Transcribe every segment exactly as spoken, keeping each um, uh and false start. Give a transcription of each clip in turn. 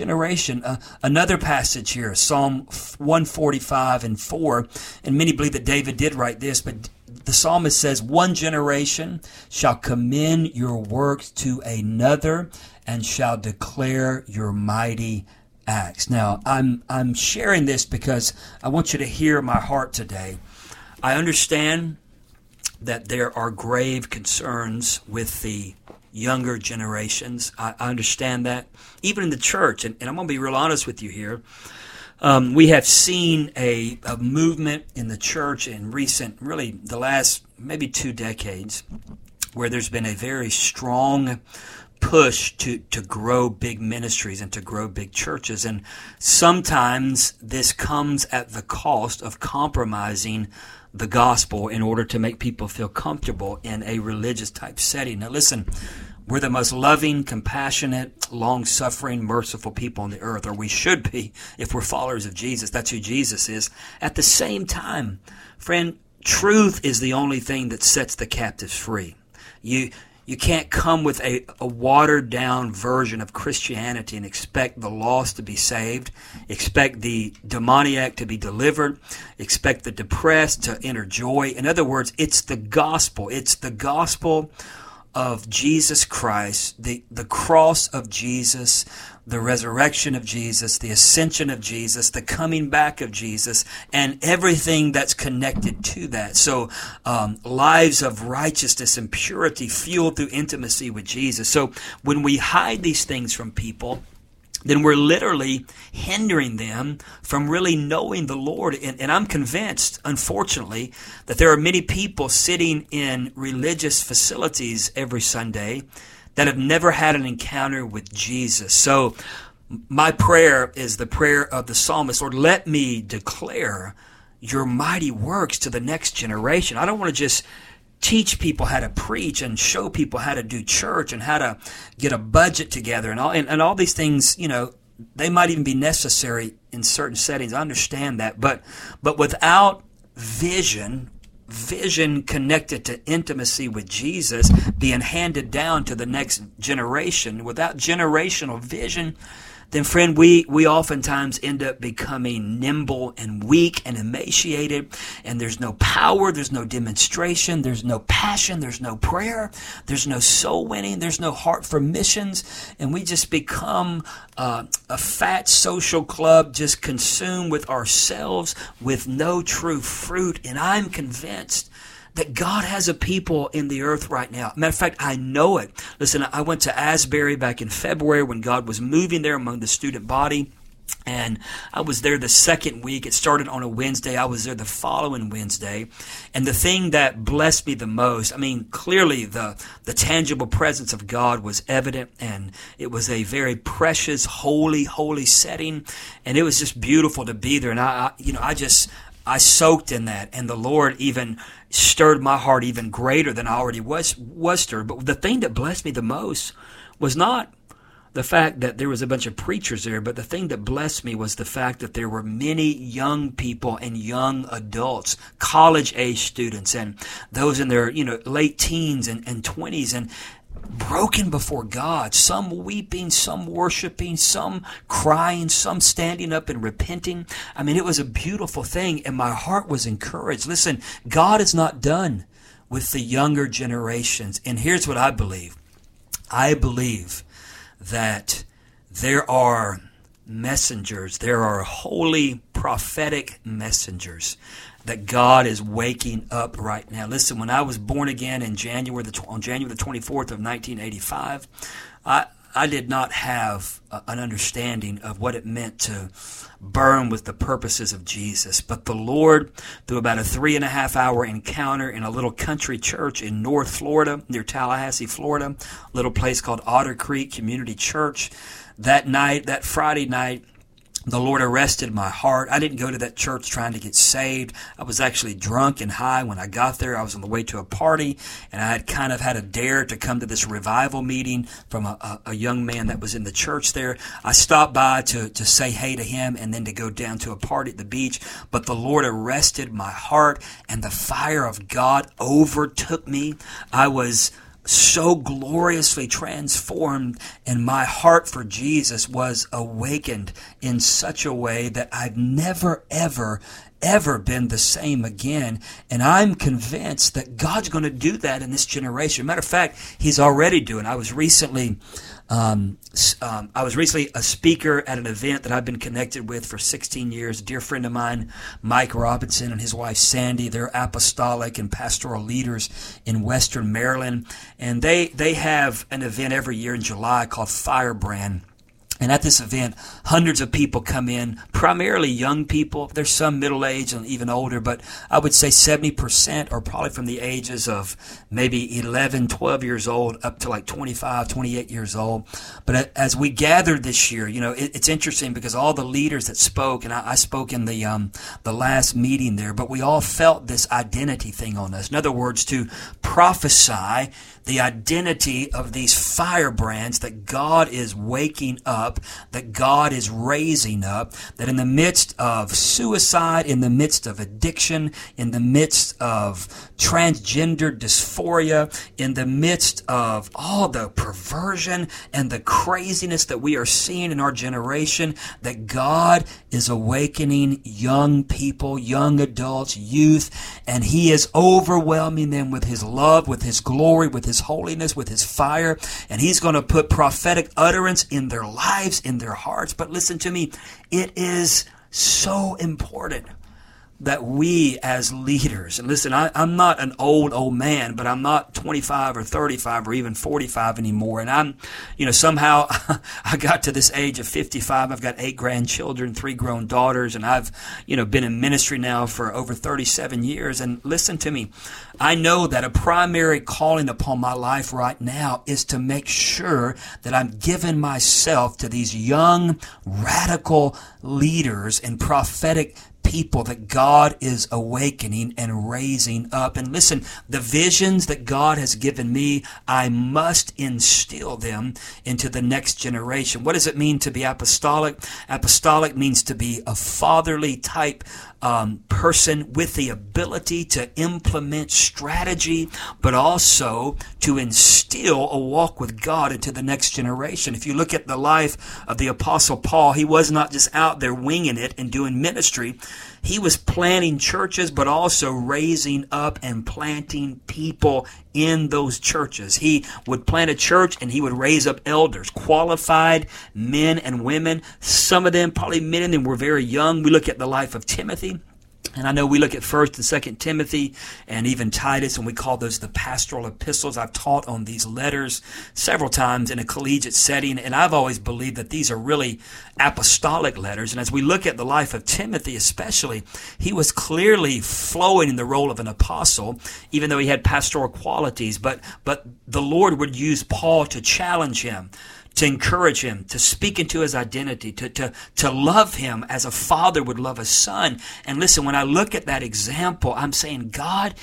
generation. Uh, another passage here, Psalm one forty-five and four, and many believe that David did write this, but the psalmist says, one generation shall commend your works to another and shall declare your mighty acts. Now, I'm I'm sharing this because I want you to hear my heart today. I understand that there are grave concerns with the younger generations. I, I understand that. Even in the church, and, and I'm going to be real honest with you here, um, we have seen a, a movement in the church in recent, really the last maybe two decades, where there's been a very strong push to, to grow big ministries and to grow big churches. And sometimes this comes at the cost of compromising the gospel in order to make people feel comfortable in a religious type setting. Now listen, we're the most loving, compassionate, long-suffering, merciful people on the earth, or we should be if we're followers of Jesus. That's who Jesus is. At the same time, friend, truth is the only thing that sets the captives free. You You can't come with a, a watered-down version of Christianity and expect the lost to be saved, expect the demoniac to be delivered, expect the depressed to enter joy. In other words, it's the gospel. It's the gospel of Jesus Christ, the, the cross of Jesus, the resurrection of Jesus, the ascension of Jesus, the coming back of Jesus, and everything that's connected to that. So um, lives of righteousness and purity fueled through intimacy with Jesus. So when we hide these things from people, then we're literally hindering them from really knowing the Lord. And, and I'm convinced, unfortunately, that there are many people sitting in religious facilities every Sunday that have never had an encounter with Jesus. So my prayer is the prayer of the psalmist, Lord, let me declare your mighty works to the next generation. I don't want to just teach people how to preach and show people how to do church and how to get a budget together and all and, and all these things, you know, they might even be necessary in certain settings. I understand that. But but without vision, vision connected to intimacy with Jesus being handed down to the next generation, without generational vision, then friend, we, we oftentimes end up becoming nimble and weak and emaciated, and there's no power, there's no demonstration, there's no passion, there's no prayer, there's no soul winning, there's no heart for missions, and we just become uh, a fat social club just consumed with ourselves with no true fruit. And I'm convinced that God has a people in the earth right now. Matter of fact, I know it. Listen, I went to Asbury back in February when God was moving there among the student body. And I was there the second week. It started on a Wednesday. I was there the following Wednesday. And the thing that blessed me the most, I mean, clearly the, the tangible presence of God was evident. And it was a very precious, holy, holy setting. And it was just beautiful to be there. And I, I you know, I just... I soaked in that, and the Lord even stirred my heart even greater than I already was was stirred. But the thing that blessed me the most was not the fact that there was a bunch of preachers there, but the thing that blessed me was the fact that there were many young people and young adults, college-age students, and those in their, you know, late teens and, and twenties, and broken before God, some weeping, some worshiping, some crying, some standing up and repenting. I mean, it was a beautiful thing, and my heart was encouraged. Listen, God is not done with the younger generations, and here's what I believe. I believe that there are messengers, there are holy prophetic messengers that God is waking up right now. Listen, when I was born again in January the, on January the twenty-fourth of nineteen eighty-five, I I did not have a, an understanding of what it meant to burn with the purposes of Jesus. But the Lord, through about a three and a half hour encounter in a little country church in North Florida, near Tallahassee, Florida, a little place called Otter Creek Community Church, that night, that Friday night, the Lord arrested my heart. I didn't go to that church trying to get saved. I was actually drunk and high when I got there. I was on the way to a party, and I had kind of had a dare to come to this revival meeting from a, a, a young man that was in the church there. I stopped by to, to say hey to him and then to go down to a party at the beach. But the Lord arrested my heart, and the fire of God overtook me. I was so gloriously transformed, and my heart for Jesus was awakened in such a way that I've never, ever, ever been the same again. And I'm convinced that God's going to do that in this generation. Matter of fact, He's already doing. I was recently Um, um, I was recently a speaker at an event that I've been connected with for sixteen years. A dear friend of mine, Mike Robinson, and his wife Sandy, they're apostolic and pastoral leaders in Western Maryland. And they, they have an event every year in July called Firebrand. And at this event, hundreds of people come in, primarily young people. There's some middle-aged and even older, but I would say seventy percent are probably from the ages of maybe eleven, twelve years old up to like twenty-five, twenty-eight years old. But as we gathered this year, you know, it, it's interesting because all the leaders that spoke, and I, I spoke in the um, the last meeting there, but we all felt this identity thing on us. In other words, to prophesy the identity of these firebrands that God is waking up, that God is raising up, that in the midst of suicide, in the midst of addiction, in the midst of transgender dysphoria, in the midst of all the perversion and the craziness that we are seeing in our generation, that God is awakening young people, young adults, youth, and He is overwhelming them with His love, with His glory, with His holiness, with His fire, and He's going to put prophetic utterance in their lives, in their hearts. But listen to me, it is so important that we as leaders, and listen, I, I'm not an old, old man, but I'm not twenty-five or thirty-five or even forty-five anymore. And I'm, you know, somehow I got to this age of fifty-five. I've got eight grandchildren, three grown daughters, and I've, you know, been in ministry now for over thirty-seven years. And listen to me, I know that a primary calling upon my life right now is to make sure that I'm giving myself to these young, radical leaders and prophetic people that God is awakening and raising up. And listen, the visions that God has given me, I must instill them into the next generation. What does it mean to be apostolic? Apostolic means to be a fatherly type Um, person with the ability to implement strategy, but also to instill a walk with God into the next generation. If you look at the life of the Apostle Paul, he was not just out there winging it and doing ministry. He was planting churches, but also raising up and planting people in those churches. He would plant a church and he would raise up elders, qualified men and women. Some of them, probably many of them, were very young. We look at the life of Timothy. And I know we look at First and Second Timothy and even Titus, and we call those the pastoral epistles. I've taught on these letters several times in a collegiate setting, and I've always believed that these are really apostolic letters. And as we look at the life of Timothy especially, he was clearly flowing in the role of an apostle, even though he had pastoral qualities. But, but the Lord would use Paul to challenge him, to encourage him, to speak into his identity, to, to, to love him as a father would love a son. And listen, when I look at that example, I'm saying, God,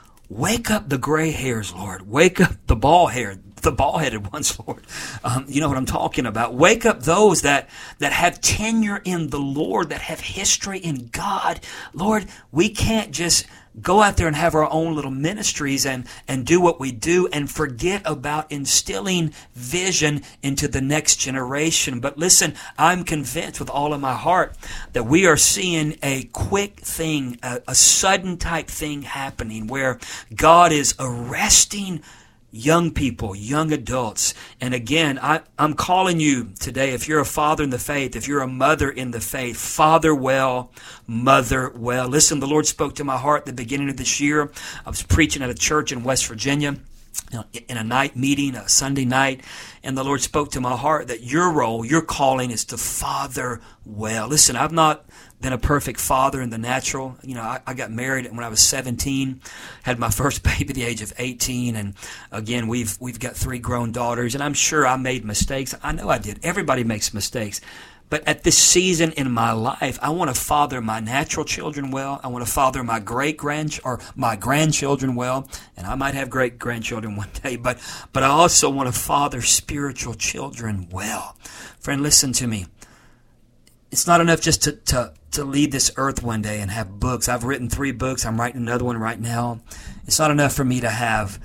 wake up the gray hairs, Lord. Wake up the bald hair, the bald-headed ones, Lord. Um, you know what I'm talking about. Wake up those that, that have tenure in the Lord, that have history in God. Lord, we can't just go out there and have our own little ministries and, and do what we do and forget about instilling vision into the next generation. But listen, I'm convinced with all of my heart that we are seeing a quick thing, a, a sudden type thing happening where God is arresting young people, young adults. And again, I, I'm calling you today, if you're a father in the faith, if you're a mother in the faith, father well, mother well. Listen, the Lord spoke to my heart at the beginning of this year. I was preaching at a church in West Virginia, you know, in a night meeting, a Sunday night, and the Lord spoke to my heart that your role, your calling is to father well. Listen, I've not been a perfect father in the natural. You know, I, I got married when I was seventeen, had my first baby at the age of eighteen, and again, we've we've got three grown daughters, and I'm sure I made mistakes. I know I did. Everybody makes mistakes. But at this season in my life, I want to father my natural children well. I want to father my great grand or my grandchildren well, and I might have great grandchildren one day. But but I also want to father spiritual children well. Friend, listen to me. It's not enough just to to to leave this earth one day and have books. I've written three books. I'm writing another one right now. It's not enough for me to have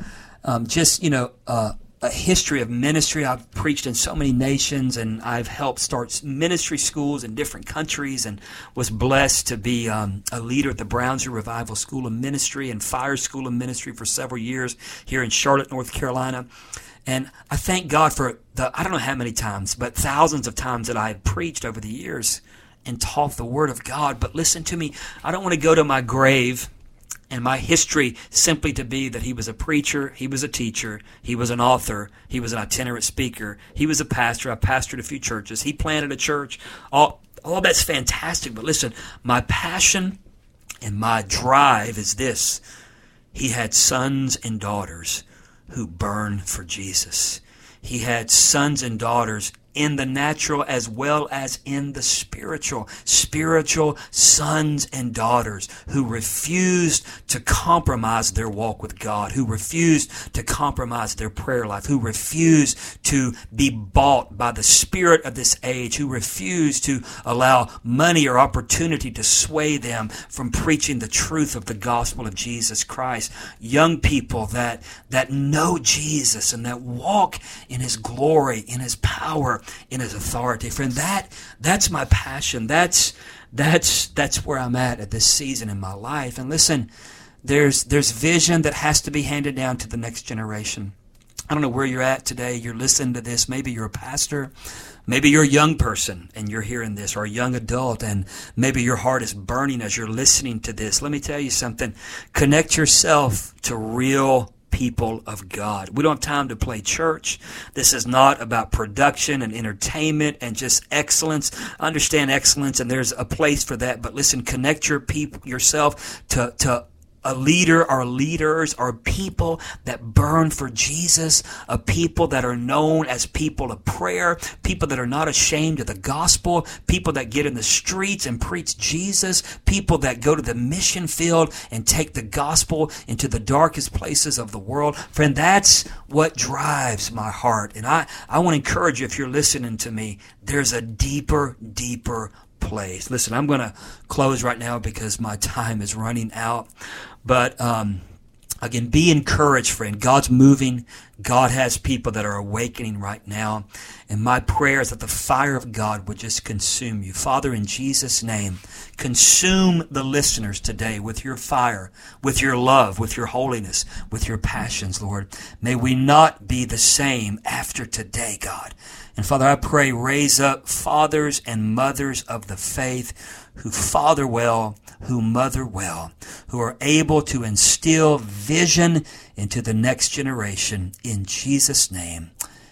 um, just, you know, uh, a history of ministry. I've preached in so many nations, and I've helped start ministry schools in different countries, and was blessed to be um, a leader at the Brownsville Revival School of Ministry and Fire School of Ministry for several years here in Charlotte, North Carolina. And I thank God for the, I don't know how many times, but thousands of times that I have preached over the years and taught the Word of God. But listen to me, I don't want to go to my grave and my history simply to be that he was a preacher, he was a teacher, he was an author, he was an itinerant speaker, he was a pastor. I pastored a few churches, he planted a church. All, all that's fantastic, but listen, my passion and my drive is this. He had sons and daughters who burned for Jesus. He had sons and daughters in the natural as well as in the spiritual. Spiritual sons and daughters who refused to compromise their walk with God, who refused to compromise their prayer life, who refused to be bought by the spirit of this age, who refused to allow money or opportunity to sway them from preaching the truth of the gospel of Jesus Christ. Young people that, that know Jesus and that walk in His glory, in His power, in His authority. Friend, that that's my passion. That's that's that's where I'm at at this season in my life. And listen, there's there's vision that has to be handed down to the next generation. I don't know where you're at today. You're listening to this. Maybe you're a pastor. Maybe you're a young person and you're hearing this, or a young adult, and maybe your heart is burning as you're listening to this. Let me tell you something. Connect yourself to real people of God. We don't have time to play church. This is not about production and entertainment and just excellence. Understand excellence, and there's a place for that. But listen, connect your people, yourself to, to a leader or leaders or people that burn for Jesus, a people that are known as people of prayer, people that are not ashamed of the gospel, people that get in the streets and preach Jesus, people that go to the mission field and take the gospel into the darkest places of the world. Friend, that's what drives my heart. And I, I want to encourage you, if you're listening to me, there's a deeper, deeper place. Listen, I'm going to close right now because my time is running out. But um, again, be encouraged, friend. God's moving. God has people that are awakening right now. And my prayer is that the fire of God would just consume you. Father, in Jesus' name, consume the listeners today with your fire, with your love, with your holiness, with your passions, Lord. May we not be the same after today, God. And Father, I pray, raise up fathers and mothers of the faith who father well, who mother well, who are able to instill vision into the next generation. In Jesus' name,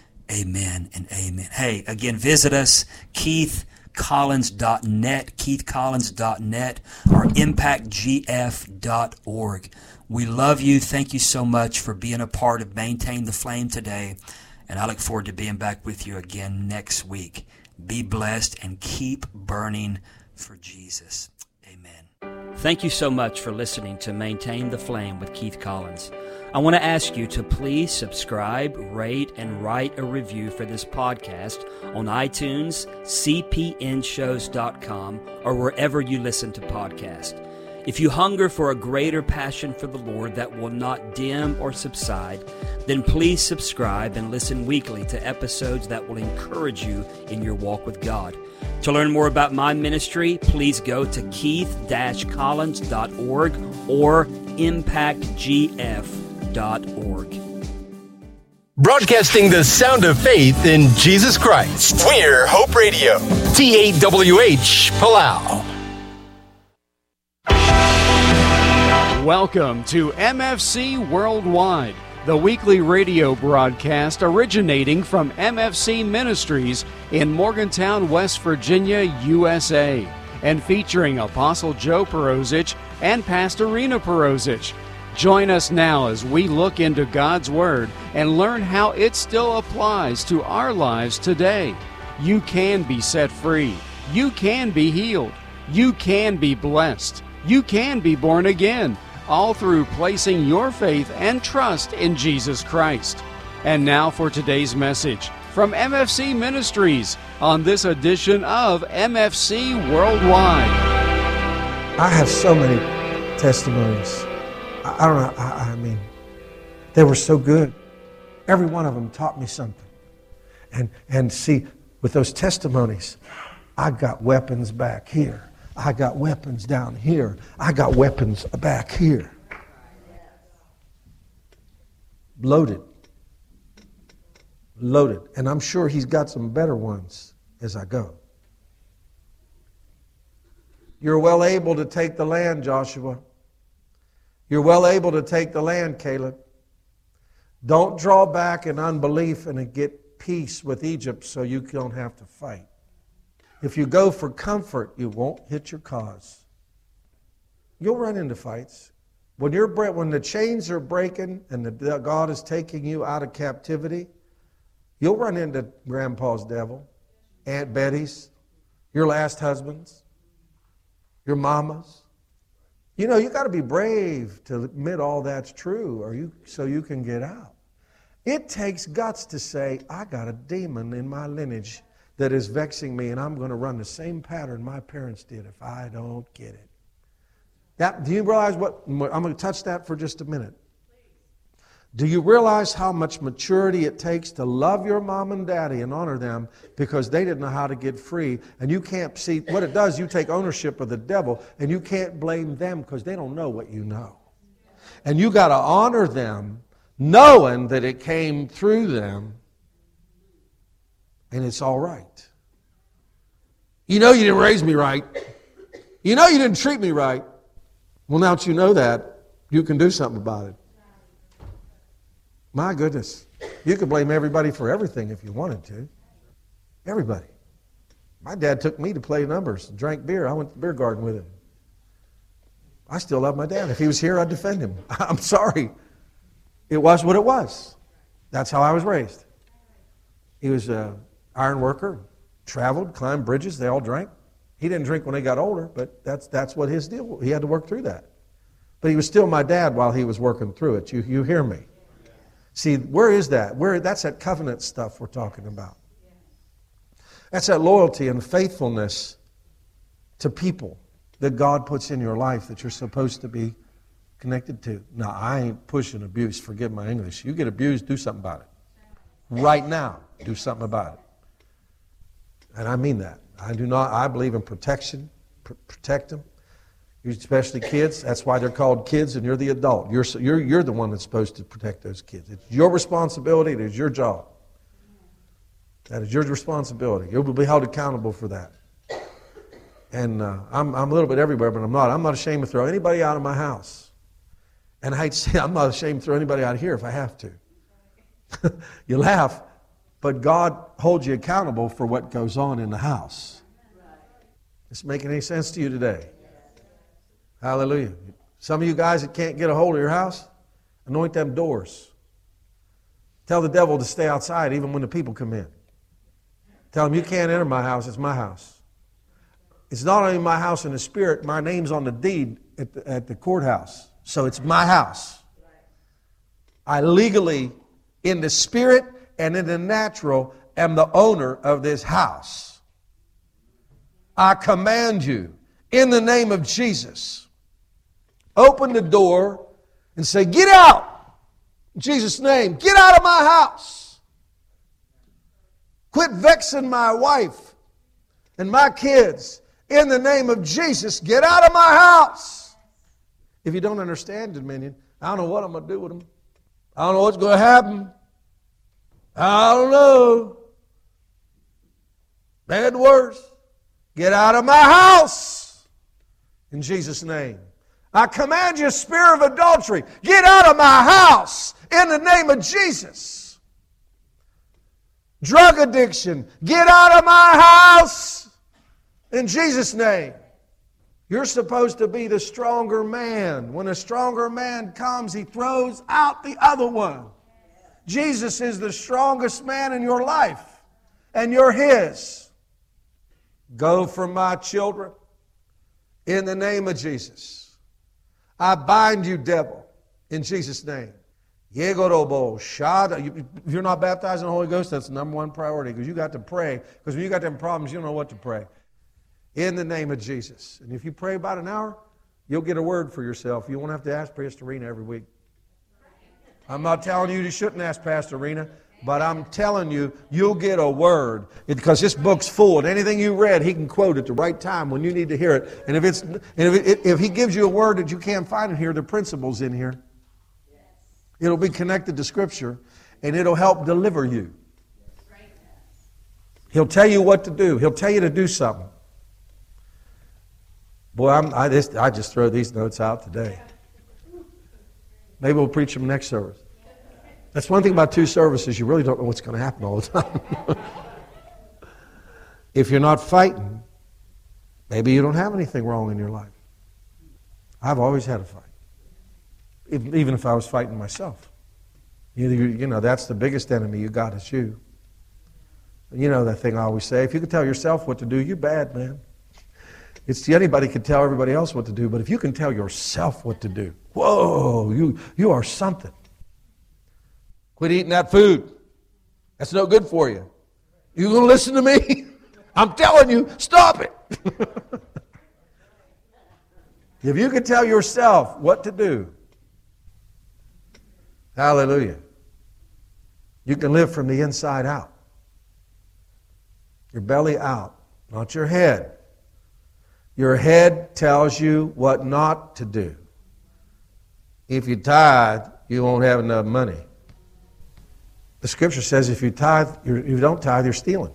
amen and amen. Hey, again, visit us, keith collins dot net, keith collins dot net, or impact g f dot org. We love you. Thank you so much for being a part of Maintain the Flame today. And I look forward to being back with you again next week. Be blessed and keep burning for Jesus. Amen. Thank you so much for listening to Maintain the Flame with Keith Collins. I want to ask you to please subscribe, rate, and write a review for this podcast on iTunes, c p n shows dot com, or wherever you listen to podcasts. If you hunger for a greater passion for the Lord that will not dim or subside, then please subscribe and listen weekly to episodes that will encourage you in your walk with God. To learn more about my ministry, please go to keith collins dot org or impact g f dot org. Broadcasting the sound of faith in Jesus Christ. We're Hope Radio. T A W H, Palau. Welcome to M F C Worldwide, the weekly radio broadcast originating from M F C Ministries in Morgantown, West Virginia, U S A, and featuring Apostle Joe Perosic and Pastor Rena Perosic. Join us now as we look into God's Word and learn how it still applies to our lives today. You can be set free. You can be healed. You can be blessed. You can be born again, all through placing your faith and trust in Jesus Christ. And now for today's message from M F C Ministries on this edition of M F C Worldwide. I have so many testimonies. I, I don't know, I, I mean, They were so good. Every one of them taught me something. And, and see, with those testimonies, I got weapons back here. I got weapons down here. I got weapons back here. Loaded. Loaded. And I'm sure he's got some better ones as I go. You're well able to take the land, Joshua. You're well able to take the land, Caleb. Don't draw back in unbelief and get peace with Egypt so you don't have to fight. If you go for comfort, you won't hit your cause. You'll run into fights. When you're when the chains are breaking and the, God is taking you out of captivity, you'll run into Grandpa's devil, Aunt Betty's, your last husband's, your mama's. You know, you got to be brave to admit all that's true, or you so you can get out. It takes guts to say, I got a demon in my lineage that is vexing me, and I'm going to run the same pattern my parents did if I don't get it. That, do you realize what? I'm going to touch that for just a minute. Do you realize how much maturity it takes to love your mom and daddy and honor them because they didn't know how to get free? And you can't see what it does. You take ownership of the devil, and you can't blame them because they don't know what you know. And you got to honor them, knowing that it came through them, and it's all right. You know you didn't raise me right. You know you didn't treat me right. Well, now that you know that, you can do something about it. My goodness. You could blame everybody for everything if you wanted to. Everybody. My dad took me to play numbers and drank beer. I went to the beer garden with him. I still love my dad. If he was here, I'd defend him. I'm sorry. It was what it was. That's how I was raised. He was an iron worker, traveled, climbed bridges. They all drank. He didn't drink when they got older, but that's that's what his deal was. He had to work through that. But he was still my dad while he was working through it. You you hear me? See, where is that? Where that's that covenant stuff we're talking about. That's that loyalty and faithfulness to people that God puts in your life that you're supposed to be connected to. Now, I ain't pushing abuse. Forgive my English. You get abused, do something about it. Right now, do something about it. And I mean that. I do not. I believe in protection. Pr- protect them, especially kids. That's why they're called kids, and you're the adult. You're you're you're the one that's supposed to protect those kids. It's your responsibility. It is your job. That is your responsibility. You'll be held accountable for that. And uh, I'm I'm a little bit everywhere, but I'm not. I'm not ashamed to throw anybody out of my house. And I hate to say, I'm not ashamed to throw anybody out of here if I have to. You laugh, but God holds you accountable for what goes on in the house. Is this making any sense to you today? Hallelujah. Some of you guys that can't get a hold of your house, anoint them doors. Tell the devil to stay outside even when the people come in. Tell them, you can't enter my house, it's my house. It's not only my house in the spirit, my name's on the deed at the, at the courthouse. So it's my house. I legally, in the spirit and in the natural, am the owner of this house. I command you, in the name of Jesus, open the door and say, get out. In Jesus' name, get out of my house. Quit vexing my wife and my kids. In the name of Jesus, get out of my house. If you don't understand dominion, I don't know what I'm going to do with them. I don't know what's going to happen. I don't know. Bad worse. Get out of my house. In Jesus' name. I command you, spirit of adultery, get out of my house. In the name of Jesus. Drug addiction, get out of my house. In Jesus' name. You're supposed to be the stronger man. When a stronger man comes, he throws out the other one. Jesus is the strongest man in your life, and you're his. Go from my children in the name of Jesus. I bind you, devil, in Jesus' name. If you're not baptized in the Holy Ghost, that's the number one priority, because you got to pray. Because when you got them problems, you don't know what to pray. In the name of Jesus. And if you pray about an hour, you'll get a word for yourself. You won't have to ask Pastor Rena every week. I'm not telling you you shouldn't ask Pastor Rena, but I'm telling you, you'll get a word. Because this book's full, and anything you read, he can quote at the right time when you need to hear it. And if it's, and if, it, if he gives you a word that you can't find in here, the principle's in here. It'll be connected to Scripture, and it'll help deliver you. He'll tell you what to do. He'll tell you to do something. Boy, I'm, I, just, I just throw these notes out today. Maybe we'll preach them next service. That's one thing about two services. You really don't know what's going to happen all the time. If you're not fighting, maybe you don't have anything wrong in your life. I've always had a fight. Even if I was fighting myself. You, you know, that's the biggest enemy you got is you. You know that thing I always say, if you can tell yourself what to do, you're bad, man. It's anybody can tell everybody else what to do, but if you can tell yourself what to do, whoa, you, you are something. Quit eating that food. That's no good for you. You going to listen to me? I'm telling you, stop it. If you can tell yourself what to do, hallelujah, you can live from the inside out. Your belly out, not your head. Your head tells you what not to do. If you tithe, you won't have enough money. The Scripture says if you tithe, you're, if you don't tithe, you're stealing.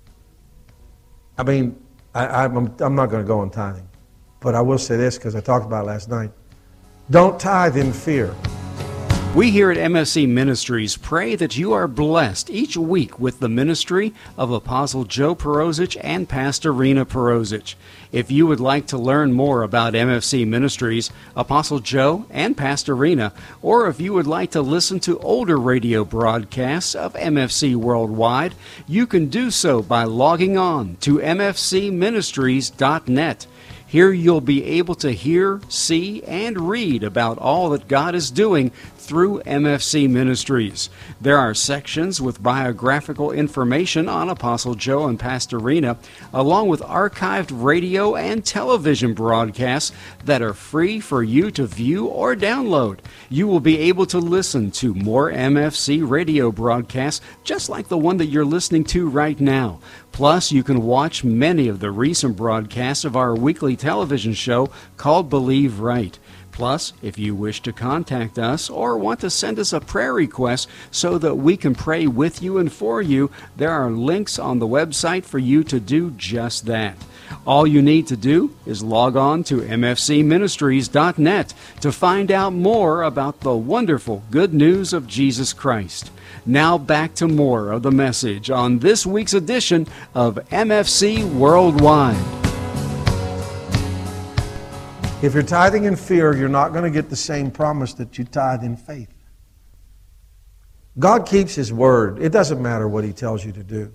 I mean, I, I'm, I'm not going to go on tithing, but I will say this because I talked about it last night. Don't tithe in fear. We here at M F C Ministries pray that you are blessed each week with the ministry of Apostle Joe Perosic and Pastor Rena Perosic. If you would like to learn more about M F C Ministries, Apostle Joe and Pastor Rena, or if you would like to listen to older radio broadcasts of M F C Worldwide, you can do so by logging on to m f c ministries dot net. Here you'll be able to hear, see, and read about all that God is doing through M F C Ministries. There are sections with biographical information on Apostle Joe and Pastor Rena, along with archived radio and television broadcasts that are free for you to view or download. You will be able to listen to more M F C radio broadcasts just like the one that you're listening to right now. Plus, you can watch many of the recent broadcasts of our weekly television show called Believe Right. Plus, if you wish to contact us or want to send us a prayer request so that we can pray with you and for you, there are links on the website for you to do just that. All you need to do is log on to m f c ministries dot net to find out more about the wonderful good news of Jesus Christ. Now back to more of the message on this week's edition of M F C Worldwide. If you're tithing in fear, you're not going to get the same promise that you tithe in faith. God keeps His word. It doesn't matter what He tells you to do.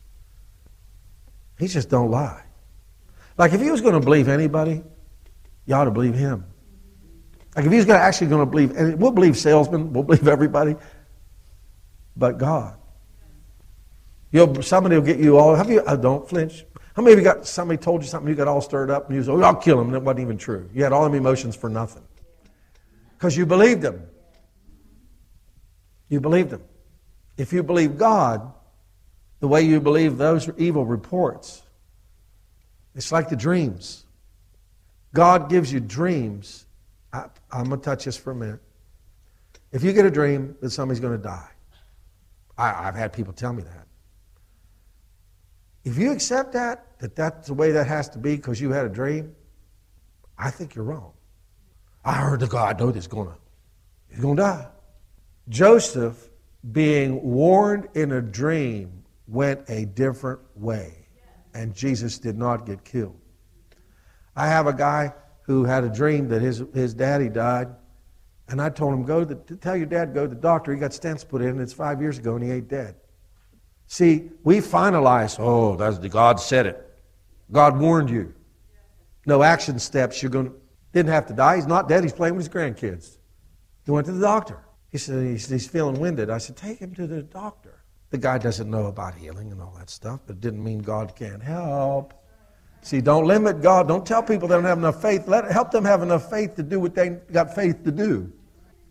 He just don't lie. Like if He was going to believe anybody, you ought to believe Him. Like if He was going to actually going to believe, and we'll believe salesmen, we'll believe everybody, but God. You'll, somebody will get you all, have you, uh, don't flinch. How many of you got, somebody told you something, you got all stirred up, and you said, oh, I'll kill him, and it wasn't even true. You had all them emotions for nothing. Because you believed him. You believed him. If you believe God, the way you believe those evil reports, it's like the dreams. God gives you dreams. I, I'm going to touch this for a minute. If you get a dream that somebody's going to die, I, I've had people tell me that. If you accept that, that that's the way that has to be because you had a dream, I think you're wrong. I heard the God know this going to, he's going to die. Joseph, being warned in a dream, went a different way, and Jesus did not get killed. I have a guy who had a dream that his, his daddy died, and I told him, go to the, tell your dad to go to the doctor. He got stents put in, and it's five years ago, and he ain't dead. See, we finalize, oh, that's the God said it. God warned you. No action steps. You're going to, didn't have to die. He's not dead. He's playing with his grandkids. He went to the doctor. He said, he's, he's feeling winded. I said, take him to the doctor. The guy doesn't know about healing and all that stuff, but it didn't mean God can't help. See, don't limit God. Don't tell people they don't have enough faith. Let help them have enough faith to do what they got faith to do.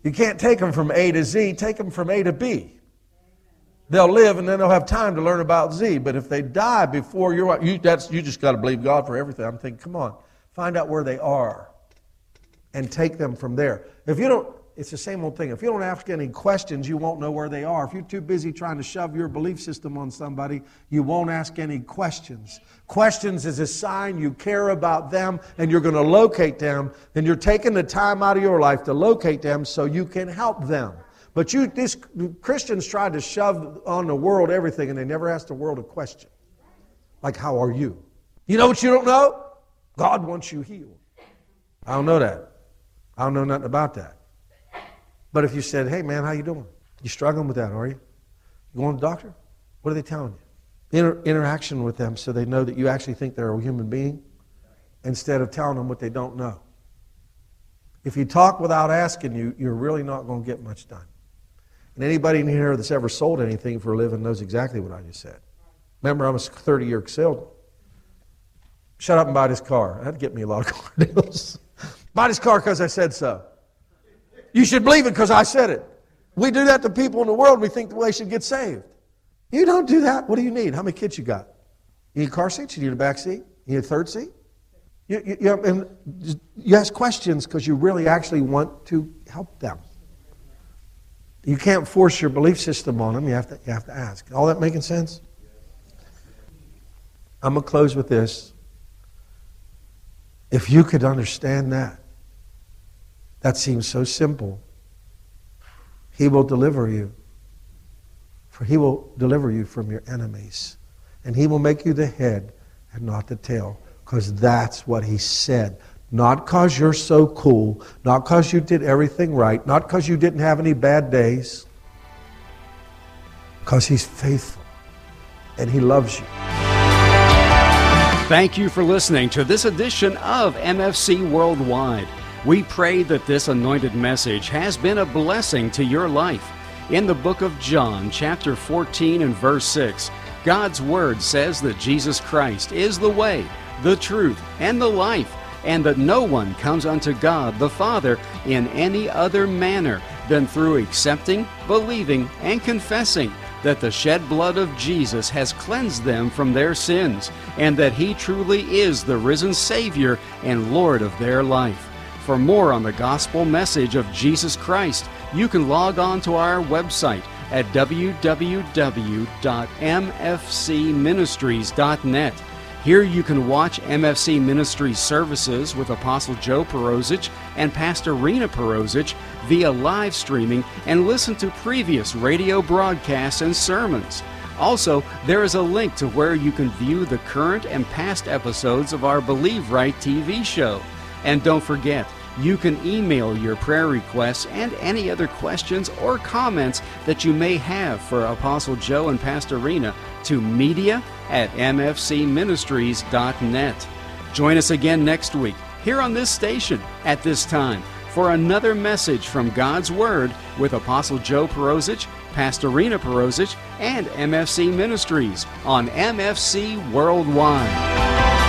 You can't take them from A to Z, take them from A to B. They'll live and then they'll have time to learn about Z. But if they die before you're, you, that's, you just got to believe God for everything. I'm thinking, come on, find out where they are and take them from there. If you don't, it's the same old thing. If you don't ask any questions, you won't know where they are. If you're too busy trying to shove your belief system on somebody, you won't ask any questions. Questions is a sign you care about them and you're going to locate them, and you're taking the time out of your life to locate them so you can help them. But you, these Christians try to shove on the world everything, and they never ask the world a question. Like, how are you? You know what you don't know? God wants you healed. I don't know that. I don't know nothing about that. But if you said, hey man, how you doing? You struggling with that, are you? You going to the doctor? What are they telling you? Inter- interaction with them so they know that you actually think they're a human being instead of telling them what they don't know. If you talk without asking, you, you're really not going to get much done. And anybody in here that's ever sold anything for a living knows exactly what I just said. Remember, I'm a thirty-year salesman. Shut up and buy this car. That'd get me a lot of car deals. Buy this car because I said so. You should believe it because I said it. We do that to people in the world. We think they should get saved. You don't do that. What do you need? How many kids you got? You need car seats? You need a back seat? You need a third seat? You, you, you, and you ask questions because you really actually want to help them. You can't force your belief system on them. You have to, you have to ask. All that making sense? I'm going to close with this. If you could understand that, that seems so simple. He will deliver you. For He will deliver you from your enemies. And He will make you the head and not the tail. Because that's what He said. Not because you're so cool. Not because you did everything right. Not because you didn't have any bad days. Because He's faithful. And He loves you. Thank you for listening to this edition of M F C Worldwide. We pray that this anointed message has been a blessing to your life. In the book of John, chapter fourteen and verse six, God's Word says that Jesus Christ is the way, the truth, and the life, and that no one comes unto God the Father in any other manner than through accepting, believing, and confessing that the shed blood of Jesus has cleansed them from their sins, and that He truly is the risen Savior and Lord of their life. For more on the gospel message of Jesus Christ, you can log on to our website at w w w dot m f c ministries dot net. Here you can watch M F C Ministries services with Apostle Joe Perosic and Pastor Rena Perosic via live streaming and listen to previous radio broadcasts and sermons. Also, there is a link to where you can view the current and past episodes of our Believe Right T V show. And don't forget, you can email your prayer requests and any other questions or comments that you may have for Apostle Joe and Pastor Rena to media at m f c ministries dot net. Join us again next week here on this station at this time for another message from God's Word with Apostle Joe Perosic, Pastor Rena Perosic, and M F C Ministries on M F C Worldwide.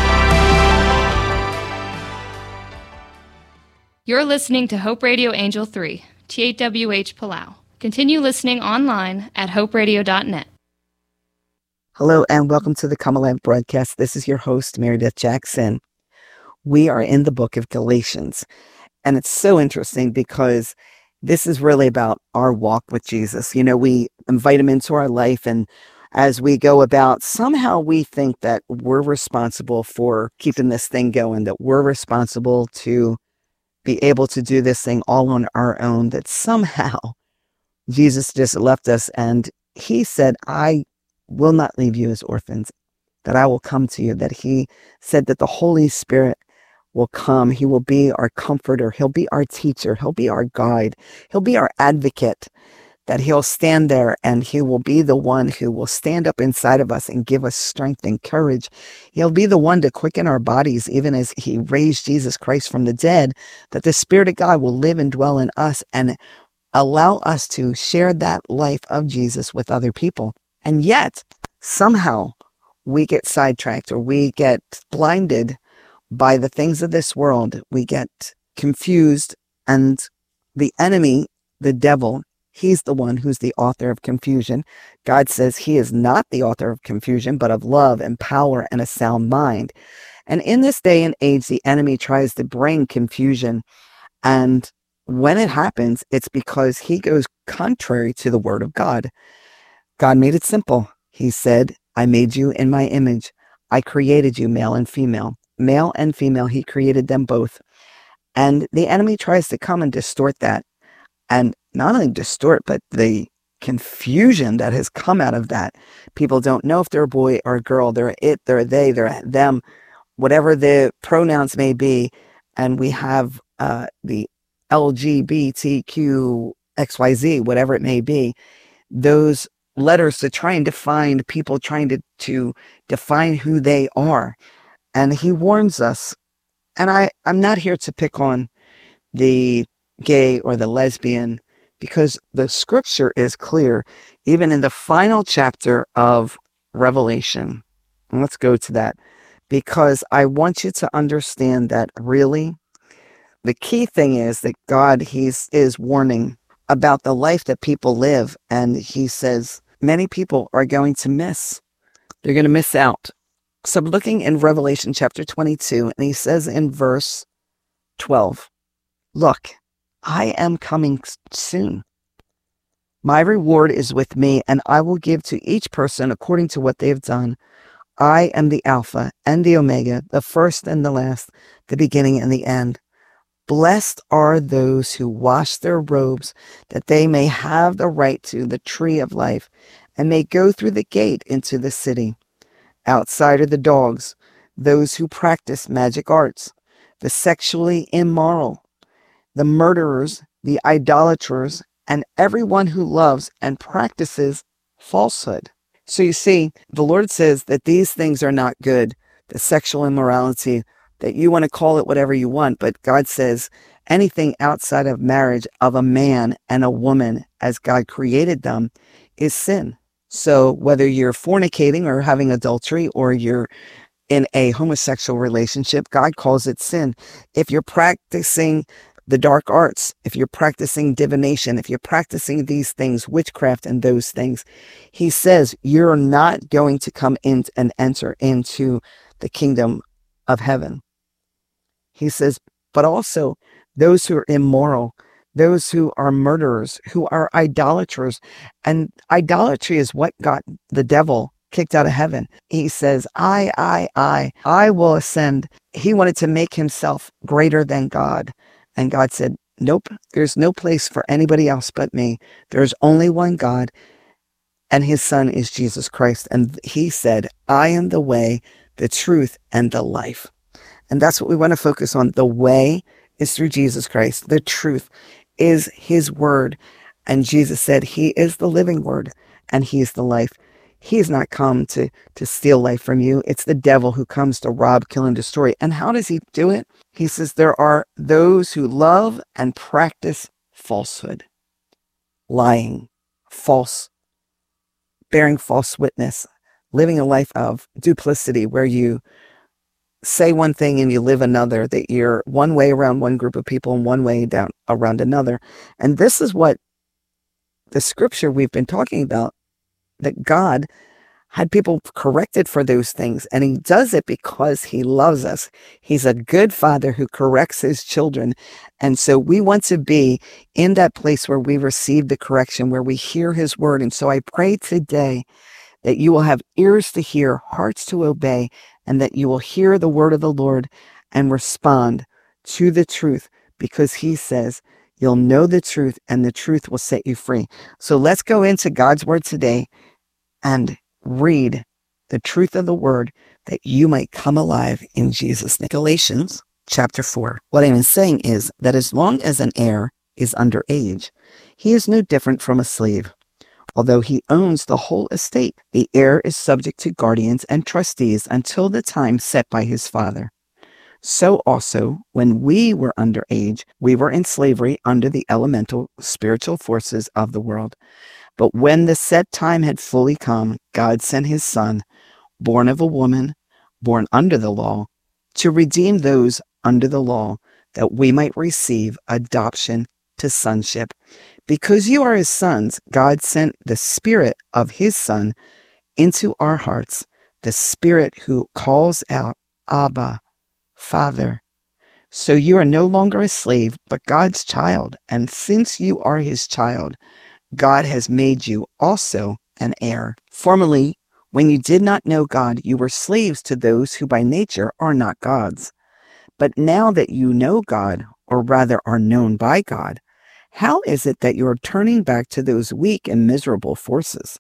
You're listening to Hope Radio Angel three, T eight W H Palau. Continue listening online at hope radio dot net. Hello and welcome to the Come Alive broadcast. This is your host, Mary Beth Jackson. We are in the book of Galatians, and it's so interesting because this is really about our walk with Jesus. You know, we invite Him into our life, and as we go about, somehow we think that we're responsible for keeping this thing going, that we're responsible to be able to do this thing all on our own, that somehow Jesus just left us and He said, I will not leave you as orphans, that I will come to you, that He said that the Holy Spirit will come. He will be our comforter. He'll be our teacher. He'll be our guide. He'll be our advocate, that He'll stand there and He will be the one who will stand up inside of us and give us strength and courage. He'll be the one to quicken our bodies, even as He raised Jesus Christ from the dead, that the Spirit of God will live and dwell in us and allow us to share that life of Jesus with other people. And yet, somehow, we get sidetracked or we get blinded by the things of this world. We get confused, and the enemy the devil, he's the one who's the author of confusion. God says he is not the author of confusion, but of love and power and a sound mind. And in this day and age, the enemy tries to bring confusion. And when it happens, it's because he goes contrary to the word of God. God made it simple. He said, I made you in my image. I created you male and female. Male and female, he created them both. And the enemy tries to come and distort that. And not only distort, but the confusion that has come out of that. People don't know if they're a boy or a girl. They're it, they're they, they're them, whatever the pronouns may be. And we have uh, the L G B T Q X Y Z, whatever it may be, those letters to try and define people, trying to, to define who they are. And he warns us. And I, I'm not here to pick on the gay or the lesbian, because the scripture is clear, even in the final chapter of Revelation. And let's go to that, because I want you to understand that really the key thing is that God, he's is warning about the life that people live. And he says many people are going to miss. They're going to miss out. So I'm looking in Revelation chapter twenty-two, and he says in verse twelve, look, I am coming soon. My reward is with me, and I will give to each person according to what they have done. I am the Alpha and the Omega, the first and the last, the beginning and the end. Blessed are those who wash their robes, that they may have the right to the tree of life, and may go through the gate into the city. Outside are the dogs, those who practice magic arts, the sexually immoral, the murderers, the idolaters, and everyone who loves and practices falsehood. So you see, the Lord says that these things are not good, the sexual immorality, that you want to call it whatever you want, but God says anything outside of marriage of a man and a woman as God created them is sin. So whether you're fornicating or having adultery, or you're in a homosexual relationship, God calls it sin. If you're practicing the dark arts, if you're practicing divination, if you're practicing these things, witchcraft and those things, he says you're not going to come in and enter into the kingdom of heaven. He says, but also those who are immoral, those who are murderers, who are idolaters. And idolatry is what got the devil kicked out of heaven. He says, I, I, I, I will ascend. He wanted to make himself greater than God. And God said, nope, there's no place for anybody else but me. There's only one God, and his son is Jesus Christ. And he said, I am the way, the truth, and the life. And that's what we want to focus on. The way is through Jesus Christ. The truth is his word. And Jesus said he is the living word, and he is the life. He's not come to, to steal life from you. It's the devil who comes to rob, kill, and destroy. And how does he do it? He says there are those who love and practice falsehood, lying, false, bearing false witness, living a life of duplicity where you say one thing and you live another, that you're one way around one group of people and one way down around another. And this is what the scripture we've been talking about, that God had people corrected for those things. And he does it because he loves us. He's a good father who corrects his children. And so we want to be in that place where we receive the correction, where we hear his word. And so I pray today that you will have ears to hear, hearts to obey, and that you will hear the word of the Lord and respond to the truth, because he says you'll know the truth and the truth will set you free. So let's go into God's word today and read the truth of the word, that you might come alive in Jesus' name. Galatians chapter four. What I'm saying is that as long as an heir is under age, he is no different from a slave. Although he owns the whole estate, the heir is subject to guardians and trustees until the time set by his father. So also, when we were under age, we were in slavery under the elemental spiritual forces of the world. But when the set time had fully come, God sent his son, born of a woman, born under the law, to redeem those under the law, that we might receive adoption to sonship. Because you are his sons, God sent the Spirit of his Son into our hearts, the Spirit who calls out, Abba, Father. So you are no longer a slave, but God's child. And since you are his child, God has made you also an heir. Formerly, when you did not know God, you were slaves to those who by nature are not God's. But now that you know God, or rather are known by God, how is it that you are turning back to those weak and miserable forces?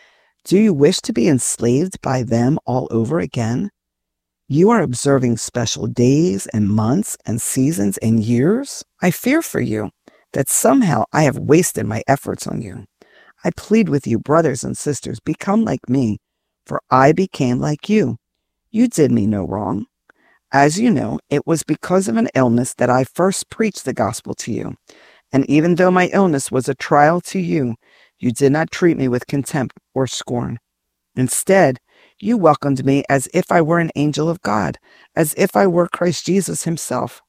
Do you wish to be enslaved by them all over again? You are observing special days and months and seasons and years. I fear for you that somehow I have wasted my efforts on you. I plead with you, brothers and sisters, become like me, for I became like you. You did me no wrong. As you know, it was because of an illness that I first preached the gospel to you. And even though my illness was a trial to you, you did not treat me with contempt or scorn. Instead, you welcomed me as if I were an angel of God, as if I were Christ Jesus himself.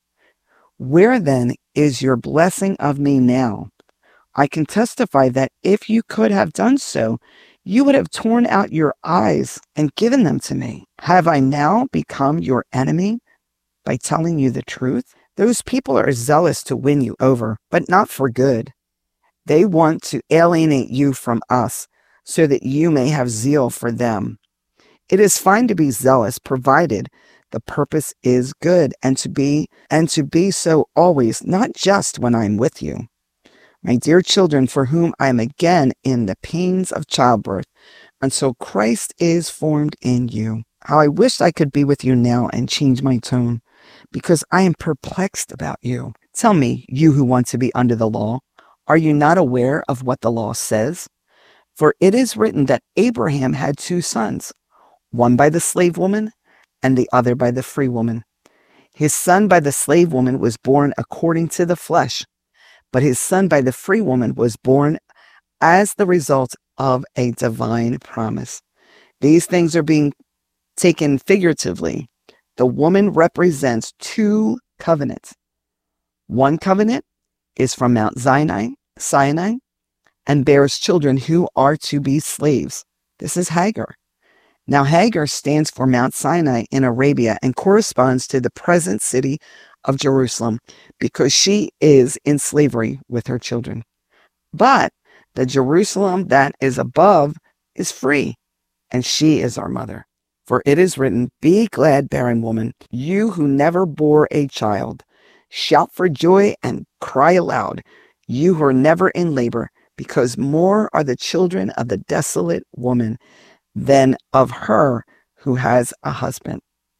Where then is your blessing of me now? I can testify that if you could have done so, you would have torn out your eyes and given them to me. Have I now become your enemy by telling you the truth? Those people are zealous to win you over, but not for good. They want to alienate you from us so that you may have zeal for them. It is fine to be zealous, provided the purpose is good, and to be and to be so always, not just when I am with you. My dear children, for whom I am again in the pains of childbirth, until Christ is formed in you. How I wish I could be with you now and change my tone, because I am perplexed about you. Tell me, you who want to be under the law, are you not aware of what the law says? For it is written that Abraham had two sons, one by the slave woman and the other by the free woman. His son by the slave woman was born according to the flesh, but his son by the free woman was born as the result of a divine promise. These things are being taken figuratively. The woman represents two covenants. One covenant is from Mount Sinai, Sinai, and bears children who are to be slaves. This is Hagar. Now Hagar stands for Mount Sinai in Arabia and corresponds to the present city of Jerusalem because she is in slavery with her children. But the Jerusalem that is above is free, and she is our mother. For it is written, be glad, barren woman, you who never bore a child. Shout for joy and cry aloud, you who are never in labor, because more are the children of the desolate woman than of her who has a husband.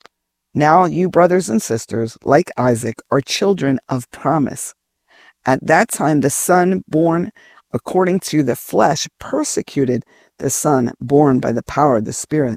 Now you brothers and sisters, like Isaac, are children of promise. At that time the son born according to the flesh persecuted the son born by the power of the Spirit.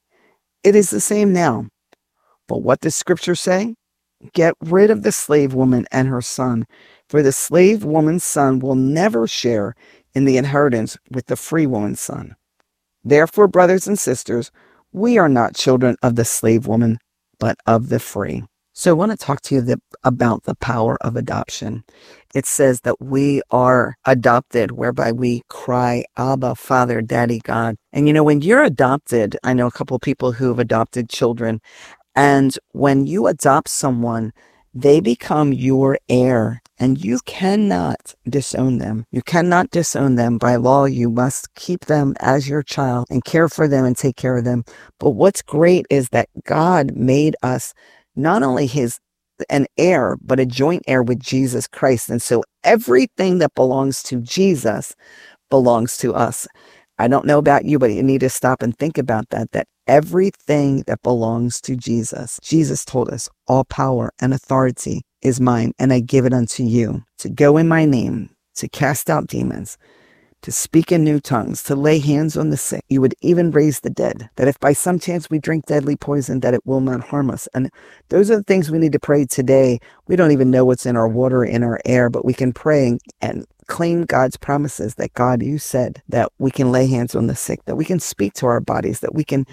It is the same now. But what does Scripture say? Get rid of the slave woman and her son, for the slave woman's son will never share in the inheritance with the free woman's son. Therefore, brothers and sisters, we are not children of the slave woman, but of the free. So I want to talk to you the, about the power of adoption. It says that we are adopted, whereby we cry, Abba, Father, Daddy, God. And you know, when you're adopted, I know a couple of people who have adopted children, and when you adopt someone, they become your heir, and you cannot disown them. You cannot disown them. By law, you must keep them as your child and care for them and take care of them. But what's great is that God made us not only his an heir, but a joint heir with Jesus Christ. And so everything that belongs to Jesus belongs to us. I don't know about you, but you need to stop and think about that, that everything that belongs to Jesus, Jesus told us, all power and authority is mine, and I give it unto you, to go in my name, to cast out demons, to speak in new tongues, to lay hands on the sick. You would even raise the dead, that if by some chance we drink deadly poison, that it will not harm us. And those are the things we need to pray today. We don't even know what's in our water, in our air, but we can pray and, and claim God's promises that, God, you said that we can lay hands on the sick, that we can speak to our bodies, that we can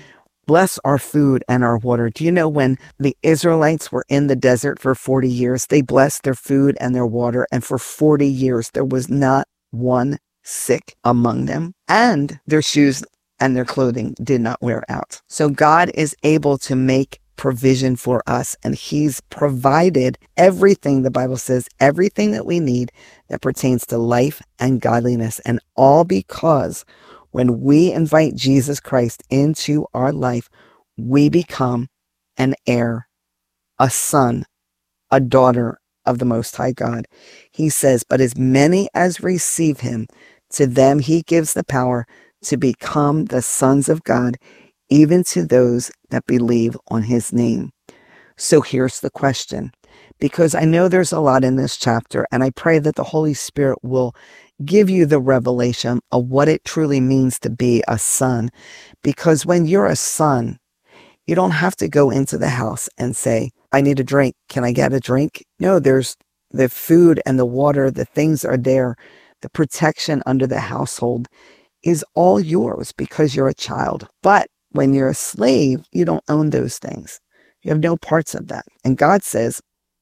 bless our food and our water. Do you know when the Israelites were in the desert for forty years, they blessed their food and their water, and for forty years there was not one sick among them, and their shoes and their clothing did not wear out. So God is able to make provision for us, and he's provided everything, the Bible says, everything that we need that pertains to life and godliness, and all because when we invite Jesus Christ into our life, we become an heir, a son, a daughter of the Most High God. He says, but as many as receive him, to them he gives the power to become the sons of God, even to those that believe on his name. So here's the question, because I know there's a lot in this chapter, and I pray that the Holy Spirit will give you the revelation of what it truly means to be a son. Because when you're a son, you don't have to go into the house and say, I need a drink. Can I get a drink? No, there's the food and the water, the things are there. The protection under the household is all yours because you're a child. But when you're a slave, you don't own those things. You have no parts of that. And God says,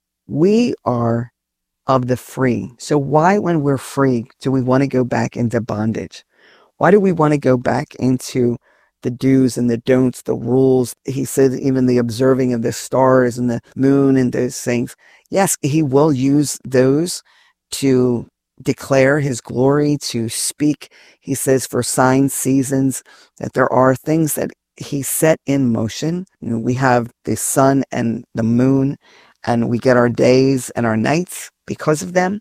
we are of the free. So why, when we're free, do we want to go back into bondage? Why do we want to go back into the do's and the don'ts, the rules? He said even the observing of the stars and the moon and those things. Yes, he will use those to declare his glory, to speak. He says for signs, seasons, that there are things that he set in motion. You know, we have the sun and the moon, and we get our days and our nights because of them.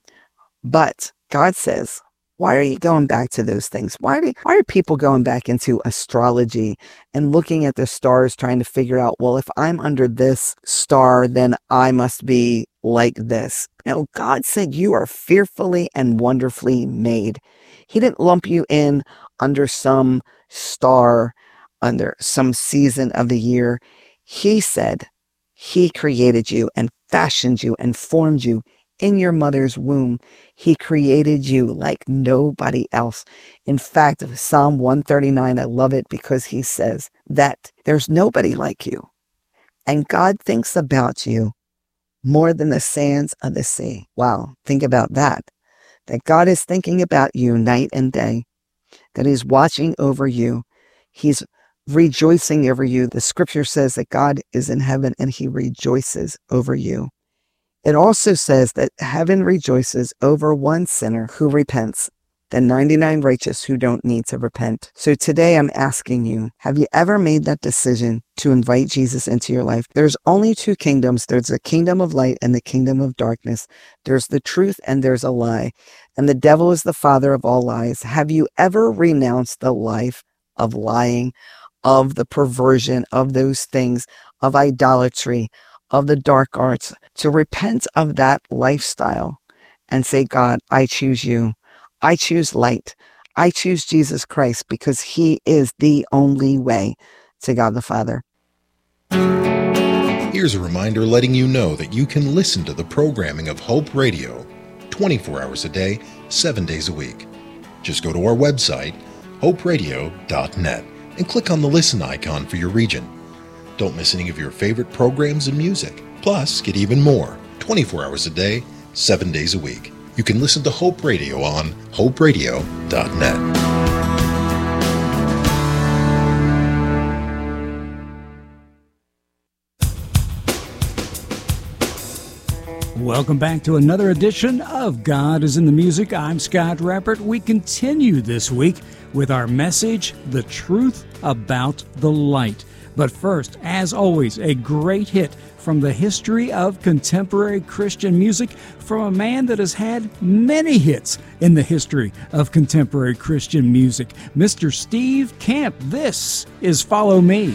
But God says, why are you going back to those things? Why are, why are people going back into astrology and looking at the stars, trying to figure out, well, if I'm under this star, then I must be like this. No, God said you are fearfully and wonderfully made. He didn't lump you in under some star, under some season of the year. He said he created you and fashioned you and formed you in your mother's womb. He created you like nobody else. In fact, Psalm one thirty-nine, I love it because he says that there's nobody like you. And God thinks about you more than the sands of the sea. Wow, think about that. That God is thinking about you night and day. That he's watching over you. He's rejoicing over you. The scripture says that God is in heaven and he rejoices over you. It also says that heaven rejoices over one sinner who repents, than ninety-nine righteous who don't need to repent. So today I'm asking you, have you ever made that decision to invite Jesus into your life? There's only two kingdoms. There's the kingdom of light and the kingdom of darkness. There's the truth and there's a lie. And the devil is the father of all lies. Have you ever renounced the life of lying, of the perversion, of those things, of idolatry, of the dark arts, to repent of that lifestyle and say, God, I choose you. I choose light. I choose Jesus Christ because he is the only way to God the Father. Here's a reminder letting you know that you can listen to the programming of Hope Radio twenty-four hours a day, seven days a week. Just go to our website, hope radio dot net, and click on the listen icon for your region. Don't miss any of your favorite programs and music. Plus, get even more twenty-four hours a day, seven days a week. You can listen to Hope Radio on hope radio dot net. Welcome back to another edition of God is in the Music. I'm Scott Rappert. We continue this week with our message, The Truth About the Light. But first, as always, a great hit from the history of contemporary Christian music from a man that has had many hits in the history of contemporary Christian music, Mister Steve Camp. This is Follow Me.